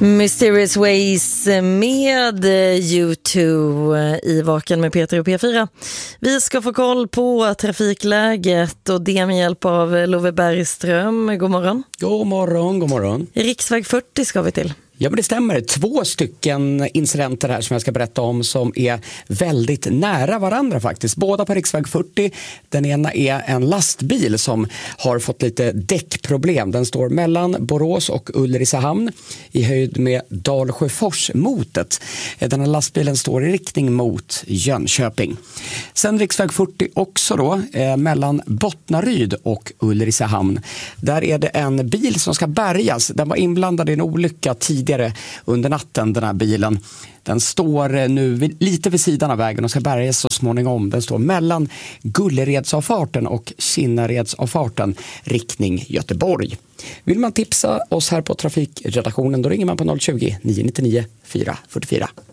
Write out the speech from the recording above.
Mysterious Ways med U2 i Vaken med Peter och P4. Vi ska få koll på trafikläget och det med hjälp av Love Bergström. God morgon. God morgon, god morgon. Riksväg 40 ska vi till. Ja, men det stämmer. 2 stycken incidenter här som jag ska berätta om som är väldigt nära varandra faktiskt. Båda på riksväg 40. Den ena är en lastbil som har fått lite däckproblem. Den står mellan Borås och Ulricehamn i höjd med Dalsjöfors-motet. Den här lastbilen står i riktning mot Jönköping. Sen riksväg 40 också då mellan Bottnaryd och Ulricehamn. Där är det en bil som ska bärgas. Den var inblandad i en olycka tidigare under natten, den här bilen. Den står nu lite vid sidan av vägen och ska bärgas så småningom. Den står mellan Gulleredsavfarten och Kinnaredsavfarten riktning Göteborg. Vill man tipsa oss här på trafikredaktionen, då ringer man på 020 999 444.